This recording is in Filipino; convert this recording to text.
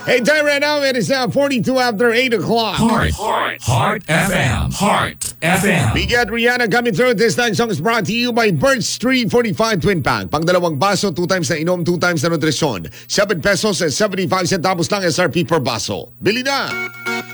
Hey, time right now, it is now 42 after 8 o'clock. Heart FM. Heart FM. Bigat Rihanna coming through. This time song is brought to you by Birch 345 Twin Pack. Pang dalawang baso, 2 times na inom, 2 times na nutrisyon. 7 pesos and 75 centavos lang SRP per baso. Bili na!